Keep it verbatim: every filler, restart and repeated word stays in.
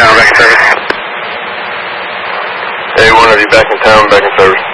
town, back in service. A one, are you back in town, back in service?